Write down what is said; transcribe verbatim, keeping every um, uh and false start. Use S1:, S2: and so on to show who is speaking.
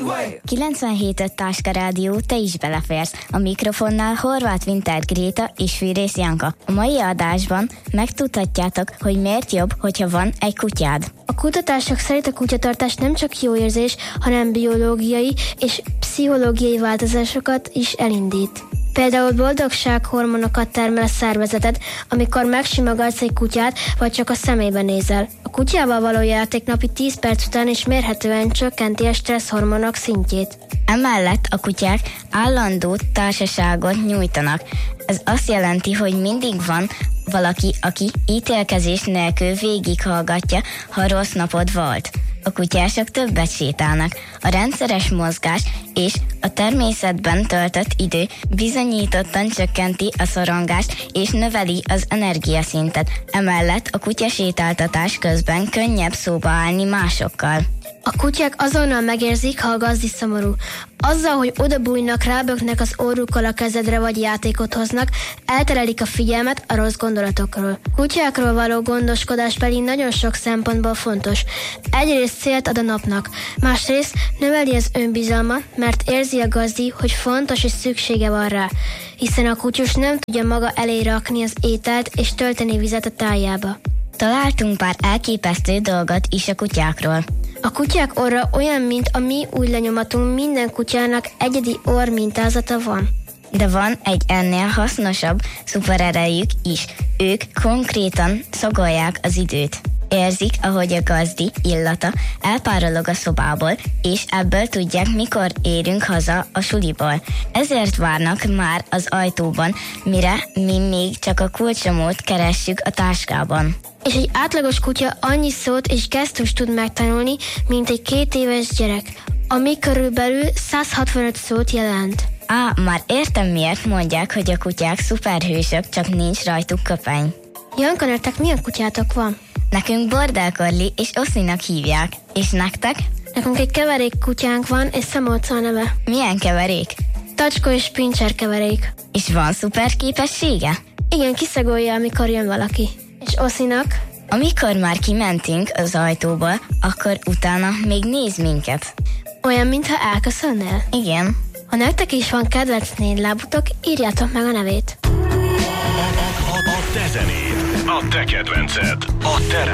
S1: kilencvenhét öt Táska Rádió, te is beleférsz. A mikrofonnál Horváth Winter Gréta és Fűrész Janka. A mai adásban megtudhatjátok, hogy miért jobb, hogyha van egy kutyád.
S2: A kutatások szerint a kutyatartás nem csak jó érzés, hanem biológiai és pszichológiai változásokat is elindít. Például boldogsághormonokat termel a szervezeted, amikor megsimogatsz egy kutyát, vagy csak a szemébe nézel. A kutyával való játék napi tíz perc után is mérhetően csökkenti a stresszhormonok szintjét.
S1: Emellett a kutyák állandó társaságot nyújtanak. Ez azt jelenti, hogy mindig van valaki, aki ítélkezés nélkül végighallgatja, ha rossz napod volt. A kutyások többet sétálnak. A rendszeres mozgás és a természetben töltött idő bizonyítottan csökkenti a szorongást és növeli az energiaszintet. Emellett a kutyasétáltatás közben könnyebb szóba állni másokkal.
S2: A kutyák azonnal megérzik, ha a gazdi szomorú. Azzal, hogy odabújnak, ráböknek az orrukkal a kezedre vagy játékot hoznak, elterelik a figyelmet a rossz gondolatokról. Kutyákról való gondoskodás pedig nagyon sok szempontból fontos. Egyrészt célt ad a napnak, másrészt növeli az önbizalmat, mert érzi a gazdi, hogy fontos és szüksége van rá, hiszen a kutyus nem tudja maga elé rakni az ételt és tölteni vizet a tájába.
S1: Találtunk pár elképesztő dolgot is a kutyákról.
S2: A kutyák orra olyan, mint a mi ujjlenyomatunk, minden kutyának egyedi orr mintázata van.
S1: De van egy ennél hasznosabb szupererejük is. Ők konkrétan szagolják az időt. Érzik, ahogy a gazdi illata elpárolog a szobából, és ebből tudják, mikor érünk haza a suliból. Ezért várnak már az ajtóban, mire mi még csak a kulcsomót keressük a táskában.
S2: És egy átlagos kutya annyi szót és gesztust tud megtanulni, mint egy két éves gyerek, ami körülbelül száz hatvanöt szót jelent.
S1: Á, már értem, miért mondják, hogy a kutyák szuperhősök, csak nincs rajtuk köpeny.
S2: Janka, nektek milyen kutyátok van?
S1: Nekünk Border Collie és Oszlinak hívják. És nektek?
S2: Nekünk egy keverék kutyánk van, és Szemolca a neve.
S1: Milyen keverék?
S2: Tacskó és pincser keverék.
S1: És van szuper képessége?
S2: Igen, kiszagolja, amikor jön valaki. És Oszlinak?
S1: Amikor már kimentünk az ajtóból, akkor utána még néz minket.
S2: Olyan, mintha elköszönnél?
S1: Igen.
S2: Ha nektek is van kedvenc négylábutok, írjátok meg a nevét.
S3: A te zenéd, a te kedvenced, a te